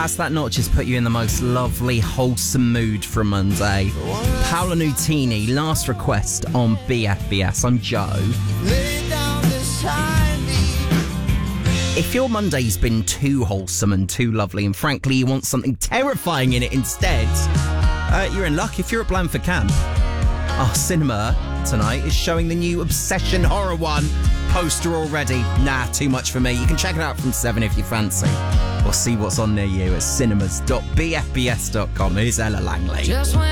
Has that not just put you in the most lovely, wholesome mood for a Monday? Paolo Nutini, Last Request on BFBS. I'm Joe. If your Monday's been too wholesome and too lovely, and frankly you want something terrifying in it instead, you're in luck if you're at Blandford Camp. Our cinema tonight is showing the new Obsession Horror 1 poster already. Nah, too much for me. You can check it out from 7 if you fancy. Or see what's on near you at cinemas.bfbs.com. Here's Ella Langley.